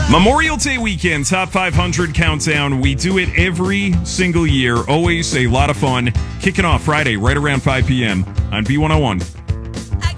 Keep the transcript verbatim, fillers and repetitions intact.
Memorial Day weekend, Top five hundred Countdown. We do it every single year. Always a lot of fun. Kicking off Friday right around five p.m. on B one oh one.